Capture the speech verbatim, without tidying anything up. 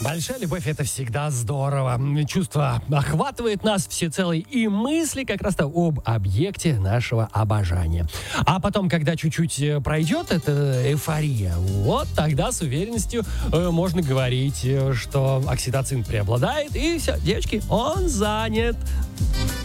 Большая любовь — это всегда здорово. Чувство охватывает нас всецело, и мысли как раз-то об объекте нашего обожания. А потом, когда чуть-чуть пройдет эта эйфория, вот тогда с уверенностью э, можно говорить, э, что окситоцин преобладает, и все, девочки, он занят.